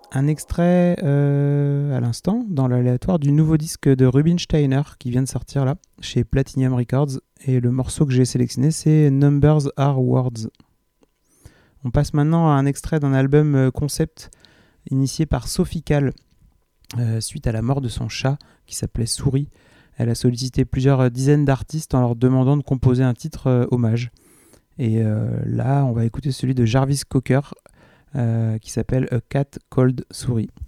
Un extrait à l'instant, dans l'aléatoire, du nouveau disque de Rubinsteiner qui vient de sortir là, chez Platinum Records. Et le morceau que j'ai sélectionné, c'est Numbers Are Words. On passe maintenant à un extrait d'un album concept initié par Sophie Calle suite à la mort de son chat qui s'appelait Souris. Elle a sollicité plusieurs dizaines d'artistes en leur demandant de composer un titre hommage. Et là, on va écouter celui de Jarvis Cocker qui s'appelle A Cat Called Souris.